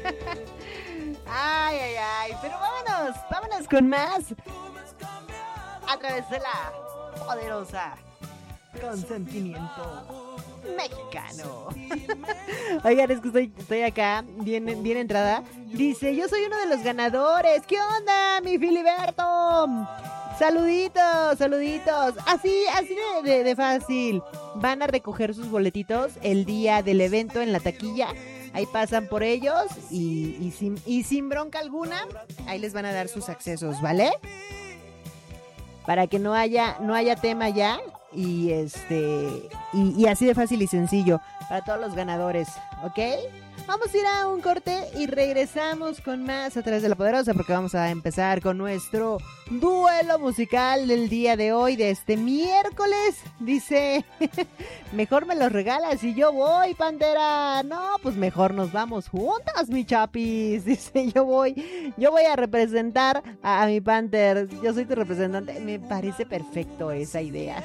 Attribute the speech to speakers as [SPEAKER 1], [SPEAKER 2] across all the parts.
[SPEAKER 1] Ay, ay, ay. Pero vámonos con más. A través de la poderosa Consentimiento Mexicano. Oigan, es que estoy acá, bien entrada. Dice, yo soy uno de los ganadores. ¿Qué onda, mi Filiberto? Saluditos. Así de fácil. Van a recoger sus boletitos el día del evento en la taquilla. Ahí pasan por ellos y sin bronca alguna, ahí les van a dar sus accesos, ¿vale? Para que no haya tema ya y así de fácil y sencillo para todos los ganadores, ¿ok? Vamos a ir a un corte y regresamos con más a través de La Poderosa, porque vamos a empezar con nuestro duelo musical del día de hoy, de este miércoles. Dice, mejor me los regalas y yo voy, Pantera. No, pues mejor nos vamos juntas, mi chapis. Dice, yo voy a representar a mi Panther. Yo soy tu representante. Me parece perfecto esa idea.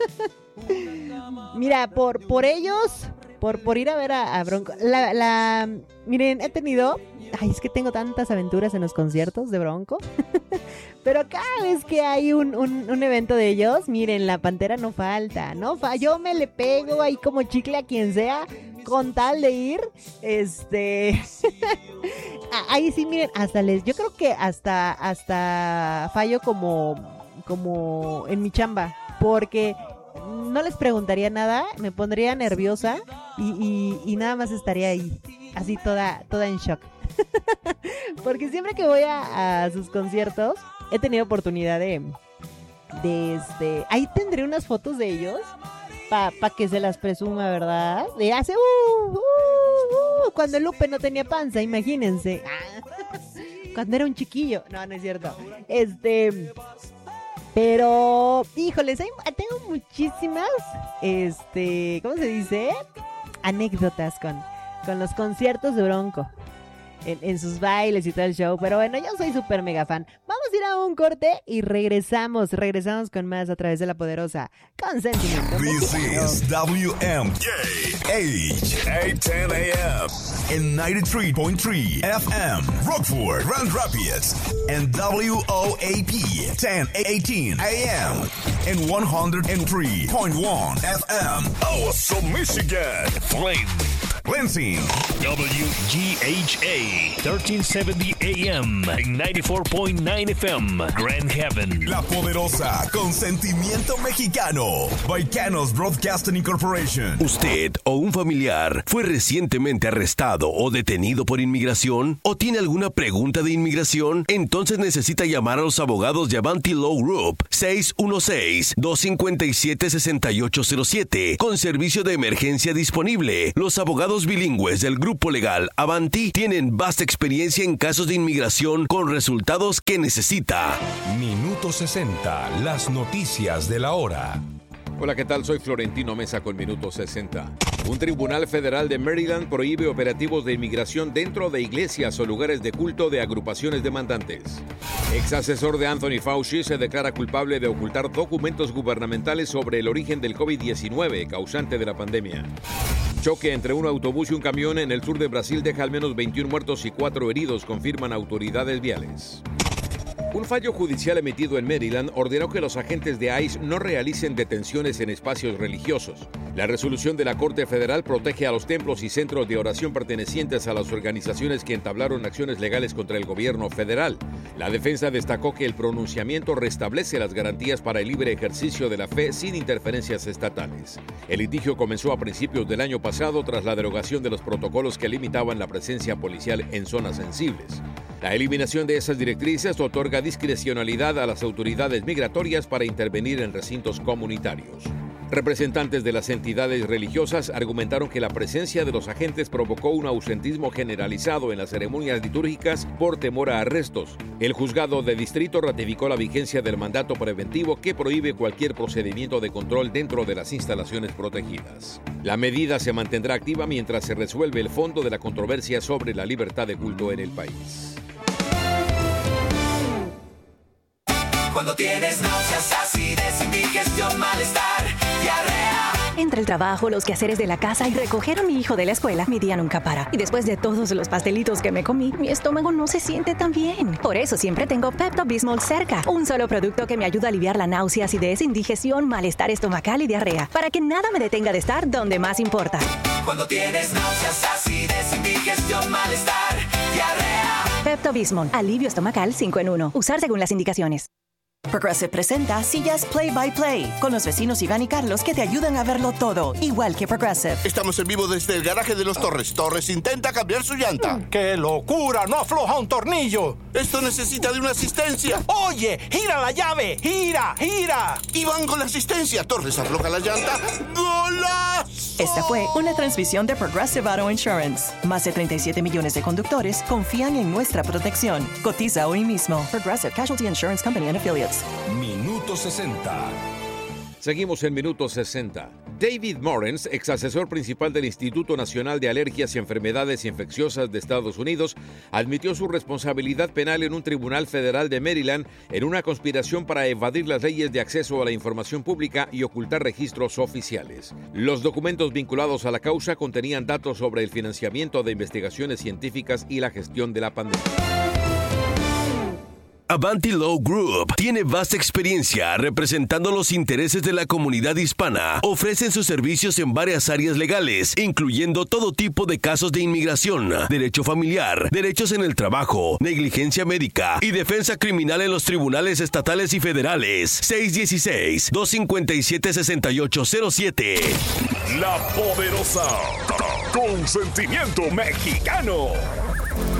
[SPEAKER 1] Mira, por ellos... Por ir a ver a Bronco. Miren, he tenido... Ay, es que tengo tantas aventuras en los conciertos de Bronco. Pero cada vez que hay un evento de ellos, miren, la Pantera no falta. Yo me le pego ahí como chicle a quien sea con tal de ir. Ahí sí, miren, yo creo que hasta fallo como en mi chamba. Porque... no les preguntaría nada, me pondría nerviosa y nada más estaría ahí, así toda en shock. Porque siempre que voy a sus conciertos, he tenido oportunidad de ahí tendré unas fotos de ellos pa que se las presuma, ¿verdad? De hace cuando Lupe no tenía panza, imagínense. Cuando era un chiquillo. No es cierto. Pero, híjoles, tengo muchísimas, ¿cómo se dice? Anécdotas con los conciertos de Bronco. En sus bailes y todo el show. Pero bueno, yo soy súper mega fan. Vamos a ir a un corte y regresamos con más a través de La Poderosa Consentimiento.
[SPEAKER 2] This is WMKH 810 AM and 93.3 FM Rockford, Grand Rapids, and WOAP 1018 AM and 103.1 FM Awesome, Michigan. Flame Lansing,
[SPEAKER 3] WGHA 1370 AM and 94.9 FM Grand Haven.
[SPEAKER 2] La Poderosa Consentimiento Mexicano, Baicanos Broadcasting Incorporation.
[SPEAKER 4] ¿Usted o un familiar fue recientemente arrestado o detenido por inmigración? ¿O tiene alguna pregunta de inmigración? Entonces necesita llamar a los abogados de Avanti Law Group 616-257-6807 con servicio de emergencia disponible. Los abogados bilingües del grupo legal Avanti tienen vasta experiencia en casos de inmigración con resultados que necesita.
[SPEAKER 5] Minuto 60, las noticias de la hora.
[SPEAKER 6] Hola, ¿qué tal? Soy Florentino Mesa con Minuto 60. Un tribunal federal de Maryland prohíbe operativos de inmigración dentro de iglesias o lugares de culto de agrupaciones demandantes. Ex asesor de Anthony Fauci se declara culpable de ocultar documentos gubernamentales sobre el origen del COVID-19, causante de la pandemia. Choque entre un autobús y un camión en el sur de Brasil deja al menos 21 muertos y 4 heridos, confirman autoridades viales. Un fallo judicial emitido en Maryland ordenó que los agentes de ICE no realicen detenciones en espacios religiosos. La resolución de la Corte Federal protege a los templos y centros de oración pertenecientes a las organizaciones que entablaron acciones legales contra el gobierno federal. La defensa destacó que el pronunciamiento restablece las garantías para el libre ejercicio de la fe sin interferencias estatales. El litigio comenzó a principios del año pasado tras la derogación de los protocolos que limitaban la presencia policial en zonas sensibles. La eliminación de esas directrices otorga discrecionalidad a las autoridades migratorias para intervenir en recintos comunitarios. Representantes de las entidades religiosas argumentaron que la presencia de los agentes provocó un ausentismo generalizado en las ceremonias litúrgicas por temor a arrestos. El juzgado de distrito ratificó la vigencia del mandato preventivo que prohíbe cualquier procedimiento de control dentro de las instalaciones protegidas. La medida se mantendrá activa mientras se resuelve el fondo de la controversia sobre la libertad de culto en el país.
[SPEAKER 7] Cuando tienes náuseas, acidez, indigestión, malestar, diarrea Entre el trabajo, los quehaceres de la casa y recoger a mi hijo de la escuela, mi día nunca para. Y después de todos los pastelitos que me comí, mi estómago no se siente tan bien. Por eso siempre tengo Pepto-Bismol cerca. Un solo producto que me ayuda a aliviar la náusea, acidez, indigestión, malestar estomacal y diarrea. Para que nada me detenga de estar donde más importa.
[SPEAKER 8] Cuando tienes náuseas, acidez, indigestión, malestar, diarrea.
[SPEAKER 7] Pepto-Bismol. Alivio estomacal 5 en 1. Usar según las indicaciones.
[SPEAKER 9] Progressive presenta Sillas Play by Play con los vecinos Iván y Carlos que te ayudan a verlo todo, igual que Progressive.
[SPEAKER 10] Estamos en vivo desde el garaje de los Torres. Torres intenta cambiar su llanta.
[SPEAKER 11] ¡Qué locura! ¡No afloja un tornillo!
[SPEAKER 10] Esto necesita de una asistencia.
[SPEAKER 11] ¡Oye! ¡Gira la llave! ¡Gira! ¡Gira!
[SPEAKER 10] Iván con la asistencia. Torres afloja la llanta. ¡Golazo!
[SPEAKER 9] Esta fue una transmisión de Progressive Auto Insurance. Más de 37 millones de conductores confían en nuestra protección. Cotiza hoy mismo. Progressive Casualty Insurance Company and Affiliates.
[SPEAKER 5] Minuto 60.
[SPEAKER 6] Seguimos en Minuto 60. David Morens, ex asesor principal del Instituto Nacional de Alergias y Enfermedades Infecciosas de Estados Unidos, admitió su responsabilidad penal en un tribunal federal de Maryland en una conspiración para evadir las leyes de acceso a la información pública y ocultar registros oficiales. Los documentos vinculados a la causa contenían datos sobre el financiamiento de investigaciones científicas y la gestión de la pandemia.
[SPEAKER 4] Avanti Law Group tiene vasta experiencia representando los intereses de la comunidad hispana. Ofrecen sus servicios en varias áreas legales, incluyendo todo tipo de casos de inmigración, derecho familiar, derechos en el trabajo, negligencia médica y defensa criminal en los tribunales estatales y federales. 616-257-6807.
[SPEAKER 2] La Poderosa. Consentimiento Mexicano.